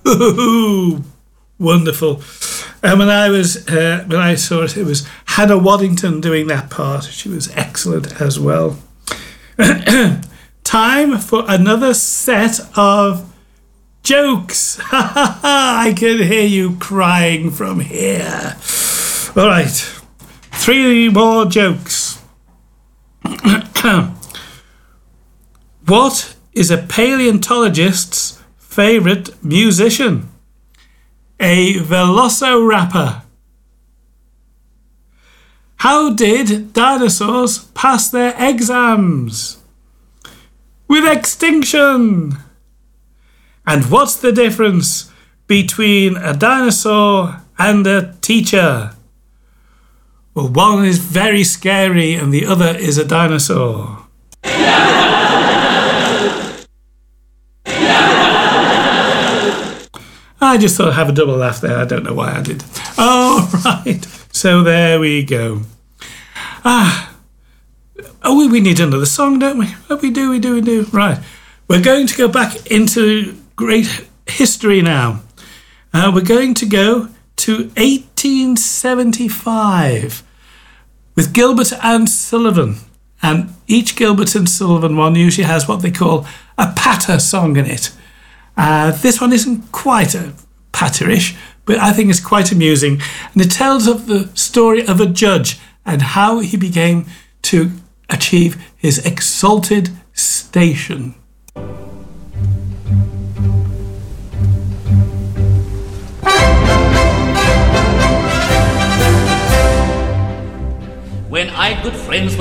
Wonderful. And when I saw it, it was Hannah Waddington doing that part. She was excellent as well. Time for another set of jokes. I can hear you crying from here. All right, 3 more jokes. What is a paleontologist's favourite musician? A velociraptor. How did dinosaurs pass their exams? With extinction. And what's the difference between a dinosaur and a teacher? Well, one is very scary and the other is a dinosaur. I just thought I'd have a double laugh there. I don't know why I did. Oh, right. So there we go. We need another song, don't we? Oh, we do. Right. We're going to go back into great history now. We're going to go to 1875 with Gilbert and Sullivan. And each Gilbert and Sullivan one usually has what they call a patter song in it. This one isn't quite a patterish, but I think it's quite amusing. And it tells of the story of a judge and how he became to achieve his exalted station. When I good friends